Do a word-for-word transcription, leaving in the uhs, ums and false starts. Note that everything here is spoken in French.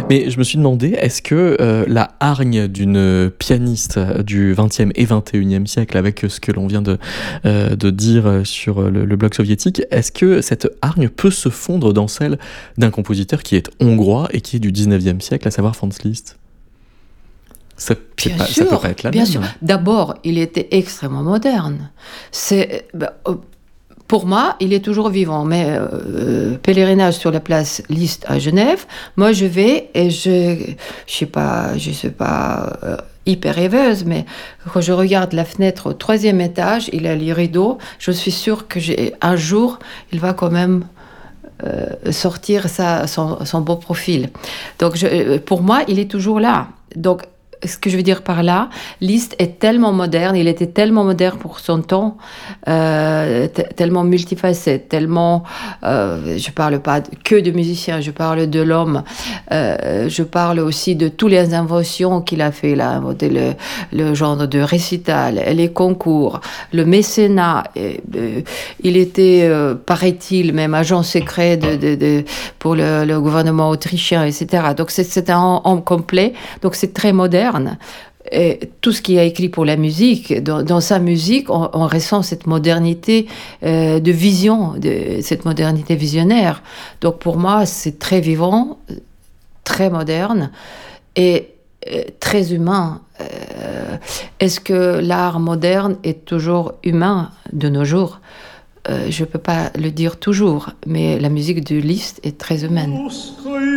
Mais je me suis demandé, est-ce que euh, la hargne d'une pianiste du vingtième et vingt et unième siècle, avec ce que l'on vient de, euh, de dire sur le, le bloc soviétique, est-ce que cette hargne peut se fondre dans celle d'un compositeur qui est hongrois et qui est du dix-neuvième siècle, à savoir Franz Liszt? Ça, Bien pas, sûr, ça peut pas être la bien même. sûr. D'abord, il était extrêmement moderne. C'est, ben, euh, pour moi, il est toujours vivant. Mais euh, pèlerinage sur la place Liszt à Genève, moi je vais et je, je sais pas, je sais pas. Euh, hyper rêveuse, mais quand je regarde la fenêtre au troisième étage, il a les rideaux, je suis sûre que j'ai, un jour, il va quand même euh, sortir sa, son, son beau profil. Donc, je, pour moi, il est toujours là. Donc, ce que je veux dire par là, Liszt est tellement moderne, il était tellement moderne pour son temps, euh, t- tellement multifacette, tellement, euh, je parle pas que de musicien, je parle de l'homme, euh, je parle aussi de toutes les inventions qu'il a fait, il a inventé le, le genre de récital, les concours, le mécénat, et, euh, il était, euh, paraît-il, même agent secret de, de, de, pour le, le gouvernement autrichien, et cetera. Donc c'est, c'est un homme complet, donc c'est très moderne. Et tout ce qu'il a écrit pour la musique, dans, dans sa musique, on, on ressent cette modernité euh, de vision, de, cette modernité visionnaire. Donc pour moi, c'est très vivant, très moderne et euh, très humain. Euh, est-ce que l'art moderne est toujours humain de nos jours ? euh, Je ne peux pas le dire toujours, mais la musique de Liszt est très humaine.